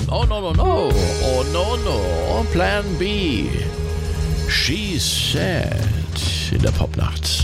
Oh no, no, no. Oh no, no. Plan B. She said in der Popnacht.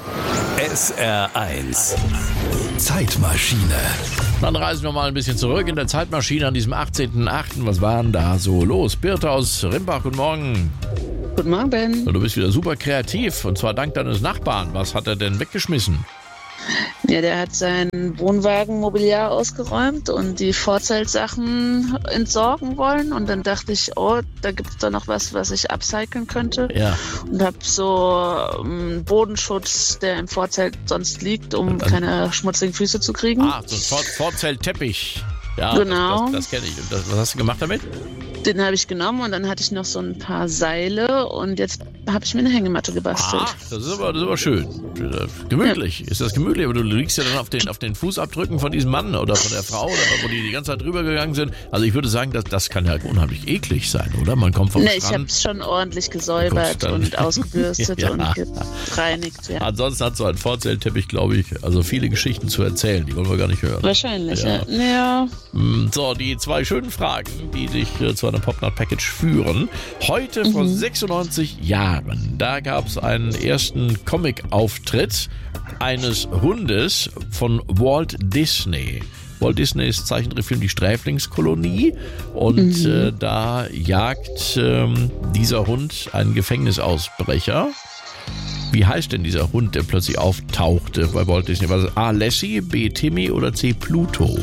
SR1 Zeitmaschine. Dann reisen wir mal ein bisschen zurück in der Zeitmaschine an diesem 18.08. Was war denn da so los? Birte aus Rimbach, guten Morgen. Guten Morgen. Du bist wieder super kreativ und zwar dank deines Nachbarn. Was hat er denn weggeschmissen? Ja, der hat sein Wohnwagenmobiliar ausgeräumt und die Vorzeltsachen entsorgen wollen. Und dann dachte ich, oh, da gibt es doch noch was ich upcyclen könnte. Ja. Und habe so einen Bodenschutz, der im Vorzelt sonst liegt, um keine schmutzigen Füße zu kriegen. Ah, so ein Vorzeltteppich. Ja, Genau. Das kenne ich. Und was hast du gemacht damit? Den habe ich genommen und dann hatte ich noch so ein paar Seile und jetzt habe ich mir eine Hängematte gebastelt. Ah, das ist aber schön. Gemütlich. Ja. Ist das gemütlich? Aber du liegst ja dann auf den Fußabdrücken von diesem Mann oder von der Frau, oder wo die ganze Zeit drüber gegangen sind. Also ich würde sagen, das kann ja unheimlich eklig sein, oder? Man kommt vom Strand. Ich habe es schon ordentlich gesäubert und ausgebürstet und gereinigt. Ja. Ansonsten hat so ein Vorzeltteppich, glaube ich, also viele Geschichten zu erzählen. Die wollen wir gar nicht hören. Wahrscheinlich, ja. So, die zwei schönen Fragen, die dich zu einem Popnacht-Package führen. Heute vor 96 Jahren, da gab es einen ersten Comic-Auftritt eines Hundes von Walt Disney. Walt Disneys Zeichentrickfilm Die Sträflingskolonie und da jagt dieser Hund einen Gefängnisausbrecher. Wie heißt denn dieser Hund, der plötzlich auftauchte bei Walt Disney? War das A. Lassie, B. Timmy oder C. Pluto?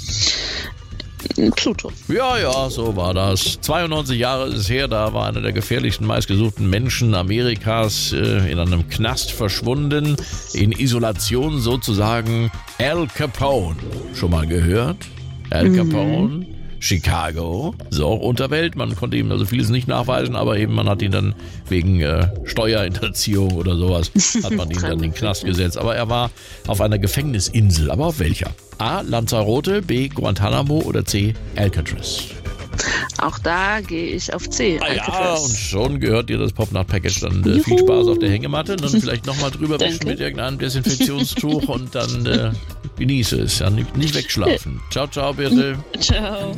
Pluto. Ja, so war das. 92 Jahre ist es her, da war einer der gefährlichsten, meistgesuchten Menschen Amerikas in einem Knast verschwunden, in Isolation sozusagen. Al Capone. Schon mal gehört? Al Capone, Chicago, so auch Unterwelt. Man konnte ihm also vieles nicht nachweisen, aber eben man hat ihn dann wegen Steuerhinterziehung oder sowas, hat man ihn dann in den Knast gesetzt. Aber er war auf einer Gefängnisinsel. Aber auf welcher? A. Lanzarote, B. Guantanamo oder C. Alcatraz? Auch da gehe ich auf C. Ja, und schon gehört dir das Popnacht-Package. Dann viel Spaß auf der Hängematte. Dann vielleicht nochmal drüber wischen mit irgendeinem Desinfektionstuch und dann genieße es. Ja, nicht wegschlafen. Ciao, ciao, Birte. Ciao.